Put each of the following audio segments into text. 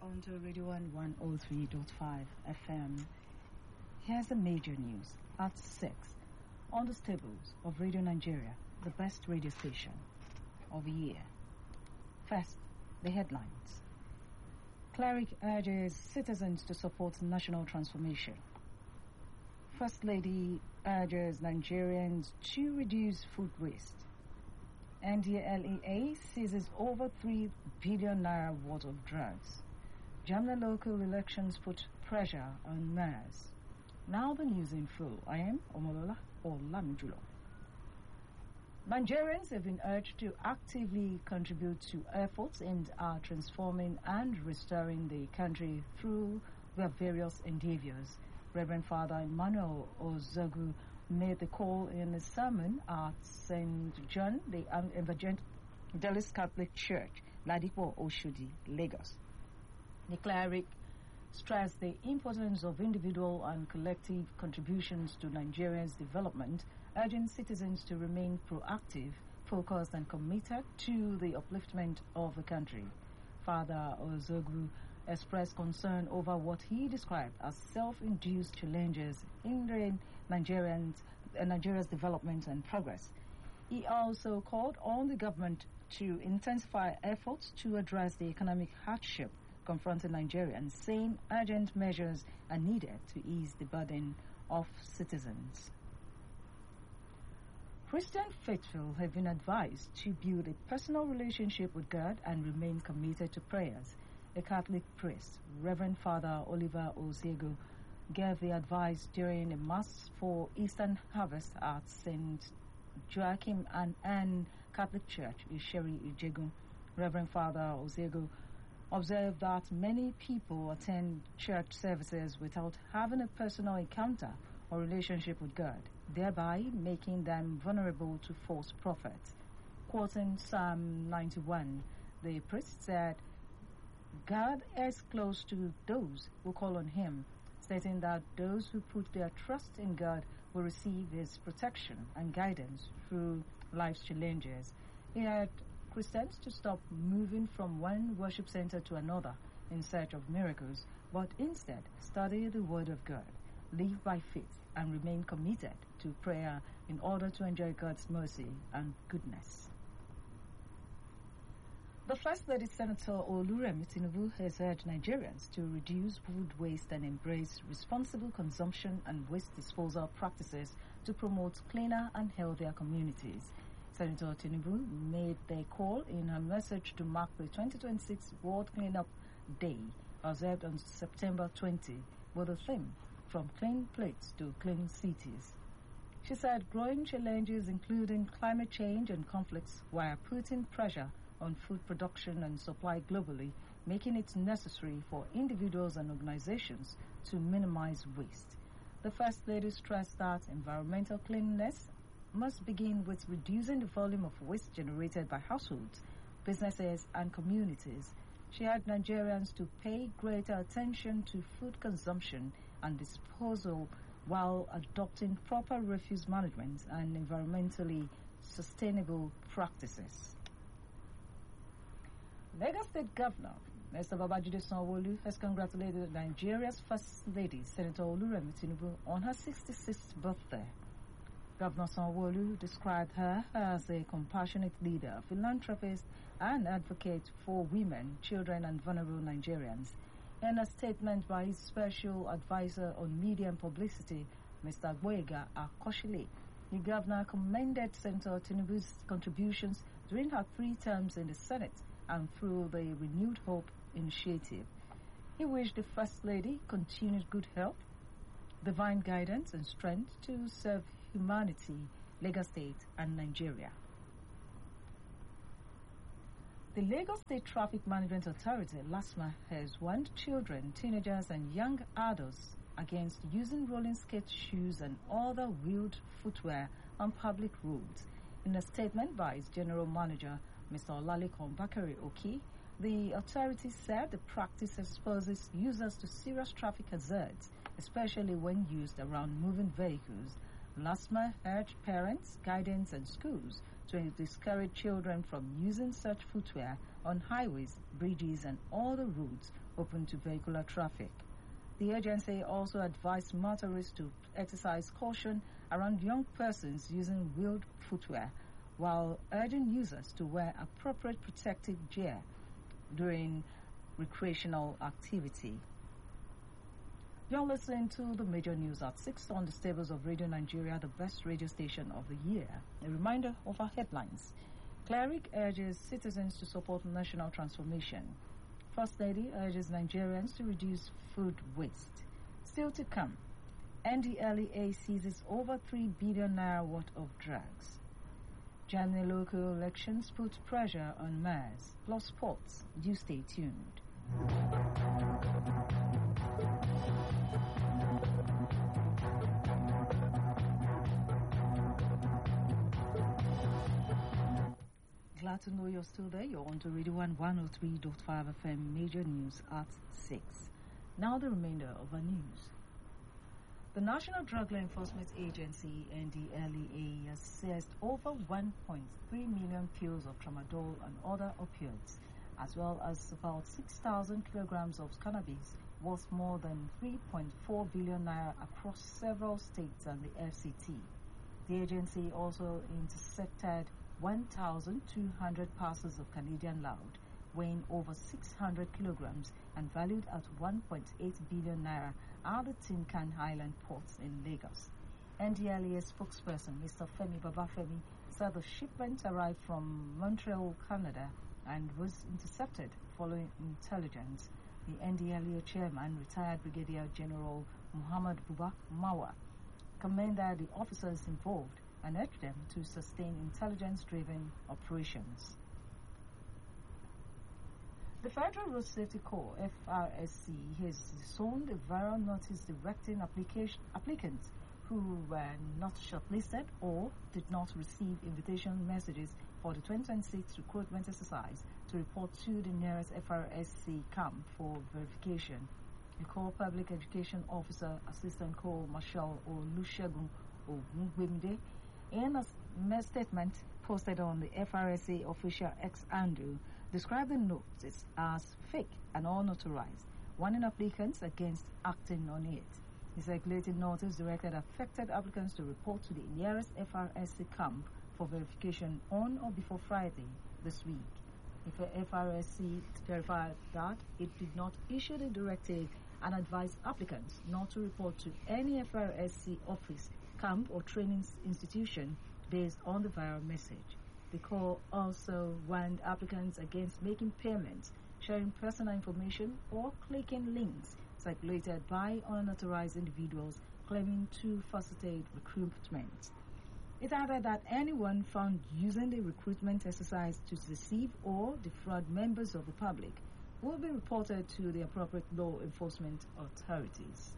onto Radio 103.5 FM. Here's the major news at 6 on the stables of Radio Nigeria, the best radio station of the year. First, the headlines. Cleric urges citizens to support national transformation. First Lady urges Nigerians to reduce food waste. NDLEA seizes over 3 billion naira worth of drugs. Jamna local elections put pressure on mayors. Now the news in full. I am Omolola Olamijulo. Nigerians have been urged to actively contribute to efforts in transforming and restoring the country through their various endeavors. Reverend Father Emmanuel Ozogu made the call in a sermon at St. John the Evangelist Catholic Church, Ladipo, Oshodi, Lagos. The cleric stressed the importance of individual and collective contributions to Nigeria's development, urging citizens to remain proactive, focused and committed to the upliftment of the country. Father Ozogu expressed concern over what he described as self-induced challenges hindering Nigeria's development and progress. He also called on the government to intensify efforts to address the economic hardship confronting Nigerians, saying urgent measures are needed to ease the burden of citizens. Christian faithful have been advised to build a personal relationship with God and remain committed to prayers. A Catholic priest, Reverend Father Oliver Oziego, gave the advice during a Mass for Eastern Harvest at St. Joachim and Anne Catholic Church, Isheri Ijegun. Reverend Father Oziego observed that many people attend church services without having a personal encounter or relationship with God, thereby making them vulnerable to false prophets. Quoting Psalm 91, the priest said, God is close to those who call on him, stating that those who put their trust in God will receive his protection and guidance through life's challenges. He urged Christians to stop moving from one worship center to another in search of miracles, but instead study the Word of God, live by faith, and remain committed to prayer in order to enjoy God's mercy and goodness. The First Lady Senator Oluremi Tinubu has urged Nigerians to reduce food waste and embrace responsible consumption and waste disposal practices to promote cleaner and healthier communities. Senator Tinubu made the call in her message to mark the 2026 World Cleanup Day, observed on September 20, with the theme, From Clean Plates to Clean Cities. She said growing challenges including climate change and conflicts were putting pressure on food production and supply globally, making it necessary for individuals and organizations to minimize waste. The First Lady stressed that environmental cleanliness must begin with reducing the volume of waste generated by households, businesses, and communities. She urged Nigerians to pay greater attention to food consumption and disposal while adopting proper refuse management and environmentally sustainable practices. Lagos State Governor Mr. Babajide Sanwo-Olu has congratulated Nigeria's First Lady, Senator Oluremi Tinubu, on her 66th birthday. Governor Sanwo-Olu described her as a compassionate leader, philanthropist, and advocate for women, children, and vulnerable Nigerians. In a statement by his special advisor on media and publicity, Mr. Boyega Akoshile, the governor commended Senator Tinubu's contributions during her 3 terms in the Senate and through the Renewed Hope initiative. He wished the First Lady continued good health, divine guidance, and strength to serve humanity, Lagos State, and Nigeria. The Lagos State Traffic Management Authority, LASMA, has warned children, teenagers, and young adults against using rolling skate shoes and other wheeled footwear on public roads. In a statement by its General Manager, Mr. Olalekan Bakari Oki, the authority said the practice exposes users to serious traffic hazards, especially when used around moving vehicles. LASMA urged parents, guidance, and schools to discourage children from using such footwear on highways, bridges, and other roads open to vehicular traffic. The agency also advised motorists to exercise caution around young persons using wheeled footwear, while urging users to wear appropriate protective gear during recreational activity. You're listening to the major news at 6 on the stables of Radio Nigeria, the best radio station of the year. A reminder of our headlines. Cleric urges citizens to support national transformation. First Lady urges Nigerians to reduce food waste. Still to come, NDLEA seizes over 3 billion naira worth of drugs. Germany local elections put pressure on mayors. Plus sports. Do stay tuned. Glad to know you're still there. You're on to Radio 1 103.5 FM Major News at 6. Now the remainder of our news. The National Drug Law Enforcement Agency, NDLEA, has seized over 1.3 million pills of tramadol and other opioids, as well as about 6,000 kilograms of cannabis, worth more than 3.4 billion naira across several states and the FCT. The agency also intercepted 1,200 parcels of Canadian loud, weighing over 600 kilograms and valued at 1.8 billion naira at the Tin Can Island ports in Lagos. NDLEA spokesperson Mr. Femi Babafemi said the shipment arrived from Montreal, Canada, and was intercepted following intelligence. The NDLEA chairman, retired Brigadier General Muhammad Buba Mawa, commended the officers involved and urged them to sustain intelligence-driven operations. The Federal Road Safety Corps, FRSC, has sold a viral notice directing applicants who were not shortlisted or did not receive invitation messages for the 2026 recruitment exercise to report to the nearest FRSC camp for verification. The Corps Public Education Officer, Assistant Corps Marshal Olusegun Ogungbemide, in a statement posted on the FRSC official X handle, described the notice as fake and unauthorized, warning applicants against acting on it. The circulated notice directed affected applicants to report to the nearest FRSC camp for verification on or before Friday this week. If the FRSC verified that it did not issue the directive and advised applicants not to report to any FRSC office, camp or training institution based on the viral message. The Corps also warned applicants against making payments, sharing personal information, or clicking links circulated by unauthorized individuals claiming to facilitate recruitment. It added that anyone found using the recruitment exercise to deceive or defraud members of the public will be reported to the appropriate law enforcement authorities.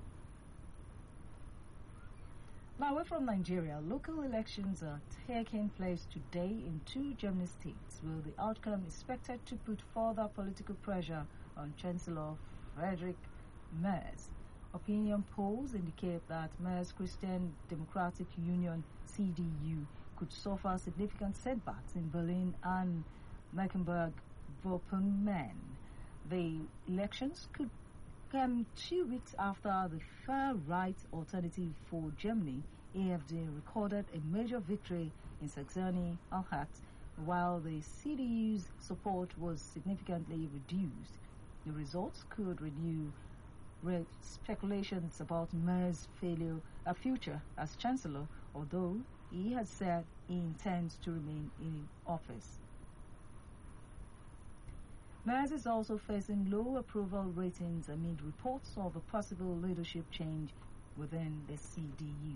Now, away from Nigeria, local elections are taking place today in 2 German states, with the outcome expected to put further political pressure on Chancellor Friedrich Merz. Opinion polls indicate that Merz Christian Democratic Union (CDU) could suffer significant setbacks in Berlin and Mecklenburg-Vorpommern. The elections could come 2 weeks after the far-right Alternative for Germany (AfD) recorded a major victory in Saxony-Anhalt, while the CDU's support was significantly reduced. The results could renew speculations about Merz's future as Chancellor, although he has said he intends to remain in office. Merz is also facing low approval ratings amid reports of a possible leadership change within the CDU.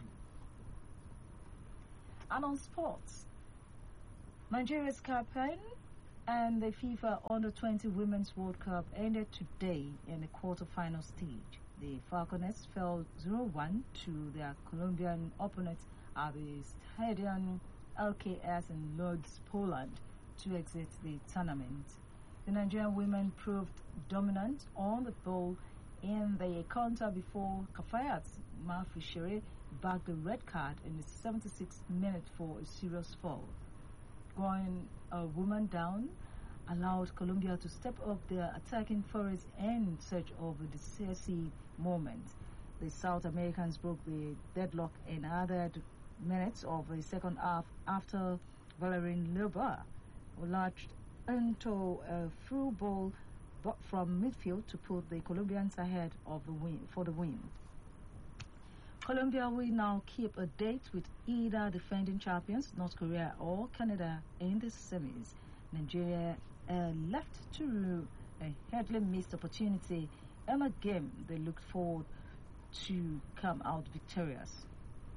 And on sports, Nigeria's campaign and the FIFA Under-20 Women's World Cup ended today in the quarter-final stage. The Falconets fell 0-1 to their Colombian opponents at the Stadion LKS in Lodz, Poland, to exit the tournament. The Nigerian women proved dominant on the ball in the counter before Kafayat Mafishere bagged the red card in the 76th minute for a serious foul. going a woman down allowed Colombia to step up their attacking force in search of a decisive moment. The South Americans broke the deadlock in added minutes of the second half after Valérien Leboeuf lurched into a through ball from midfield to put the Colombians ahead of the win for the win. Colombia will now keep a date with either defending champions North Korea or Canada in the semis. Nigeria left to a hardly missed opportunity in a game they looked forward to come out victorious.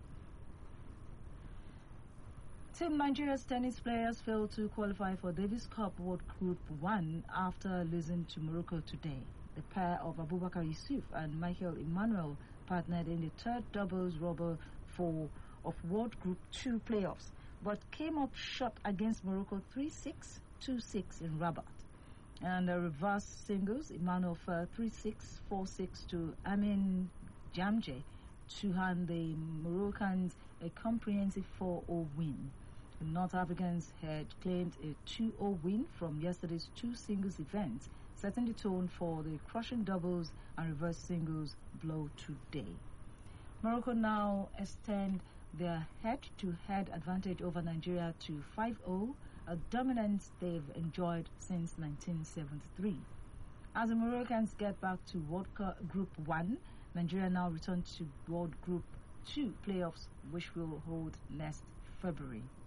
Team Nigeria's tennis players failed to qualify for Davis Cup World Group 1 after losing to Morocco today. The pair of Abubakar Yusuf and Michael Emmanuel partnered in the third doubles rubber of World Group 2 playoffs, but came up short against Morocco 3-6, 2-6 in Rabat. And the reverse singles, Emmanuel fell 3-6, 4-6 to Amin Jamje to hand the Moroccans a comprehensive 4-0 win. The North Africans had claimed a 2-0 win from yesterday's two singles events, setting the tone for the crushing doubles and reverse singles blow today. Morocco now extend their head-to-head advantage over Nigeria to 5-0, a dominance they've enjoyed since 1973. As the Moroccans get back to World Group 1, Nigeria now returns to World Group 2 playoffs, which will hold next February.